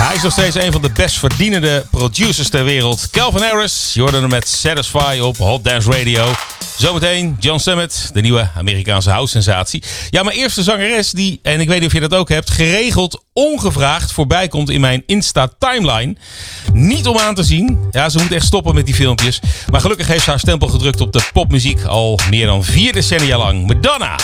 Hij is nog steeds een van de best verdienende producers ter wereld. Calvin Harris, je hoorde hem met Satisfy op Hot Dance Radio. Zometeen John Summit, de nieuwe Amerikaanse house-sensatie. Ja, mijn eerste zangeres die, en ik weet niet of je dat ook hebt, geregeld ongevraagd voorbij komt in mijn Insta-timeline. Niet om aan te zien. Ja, ze moet echt stoppen met die filmpjes. Maar gelukkig heeft ze haar stempel gedrukt op de popmuziek al meer dan 4 decennia lang. Madonna!